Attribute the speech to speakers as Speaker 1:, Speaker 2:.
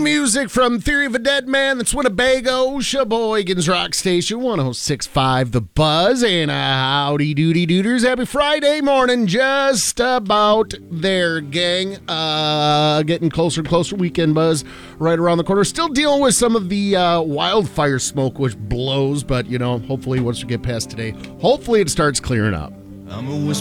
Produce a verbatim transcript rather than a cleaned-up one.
Speaker 1: music from Theory of a Dead Man. That's Winnebago, Sheboygan's Rock Station, one oh six point five The Buzz. And a howdy doody dooders. Happy Friday morning. Just about there, gang. Uh, getting closer and closer. Weekend buzz right around the corner. Still dealing with some of the uh, wildfire smoke, which blows. But, you know, hopefully once we get past today, hopefully it starts clearing up.
Speaker 2: I'm a whisper